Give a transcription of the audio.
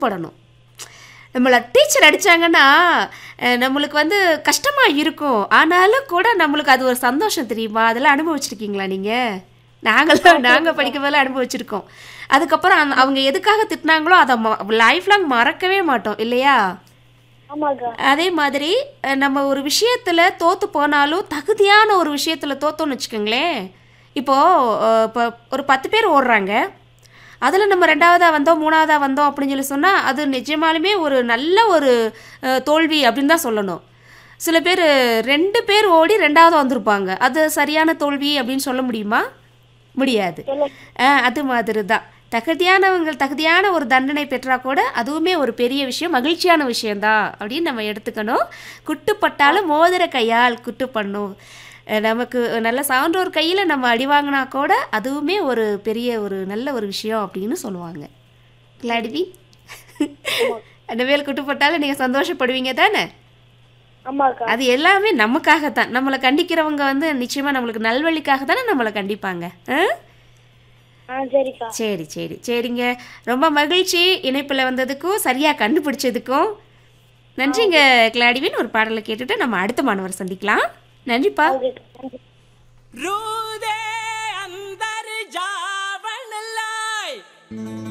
படணும். நம்மள டீச்சர் அடிச்சாங்கன்னா, நம்மளுக்கு வந்து கஷ்டமா இருக்கும். ஆனாலும் கூட நம்மளுக்கு அது ஒரு சந்தோஷம் தெரியுமா? அதெல்லாம் அனுபவிச்சிருக்கீங்களா நீங்க? நாங்க பாத்துருக்கேன்க்கா. படிக்கும்போதெல்லாம் அனுபவிச்சிருக்கோம். அதுக்கப்புறம் அவங்க எதுக்காக திட்டுனாங்களோ அத லைஃப் லாங் மறக்கவே மாட்டோம் இல்லையா? ஆமாக்கா. அதே மாதிரி நம்ம ஒரு விஷயத்துல தோத்து போனாலும் தகுதியான ஒரு விஷயத்துல தோத்தோம்னு வச்சுக்கோங்களேன். இப்போ இப்போ ஒரு 10 பேர் ஓடுறாங்க. அதில் நம்ம 2வதா வந்தோம் 3வதா வந்தோம் அப்படின்னு சொல்லி சொன்னால் அது நிஜமாலுமே ஒரு நல்ல ஒரு தோல்வி அப்படின்னு தான் சொல்லணும். சில பேர் 2 பேர் ஓடி 2வது வந்திருப்பாங்க. அது சரியான தோல்வி அப்படின்னு சொல்ல முடியுமா? முடியாது. சொல்ல அது மாதிரி தான் தகுதியான ஒரு தண்டனை பெற்றா கூட அதுவுமே ஒரு பெரிய விஷயம், மகிழ்ச்சியான விஷயம்தான் அப்படின்னு நம்ம எடுத்துக்கணும். குட்டுப்பட்டாலும் மோதிர கையால் குட்டு பண்ணும். நமக்கு நல்ல சான்றோர் கையில் நம்ம அடி வாங்கினா கூட அதுவுமே ஒரு பெரிய ஒரு நல்ல ஒரு விஷயம் அப்படின்னு சொல்லுவாங்க. கிளாடிவி ஆமா. அந்த மேல் குட்டுப்பட்டாலும் நீங்கள் சந்தோஷப்படுவீங்க தானே? ஆமாக்கா. அது எல்லாமே நமக்காகத்தான். நம்மளை கண்டிக்கிறவங்க வந்து நிச்சயமாக நம்மளுக்கு நல்வழிக்காக தானே நம்மளை கண்டிப்பாங்க. சரிக்கா. சரி சரி சரிங்க. ரொம்ப மகிழ்ச்சி இணைப்பில் வந்ததுக்கும் சரியாக கண்டுபிடிச்சதுக்கும். நன்றிங்க ஓகே. கிளாடிவின். ஒரு பாடலை கேட்டுட்டு நம்ம அடுத்த மாணவர் சந்திக்கலாம். நன்றிப்பா. ஓகேக்கா. நன்றி. रूदे अंदर जावन लाए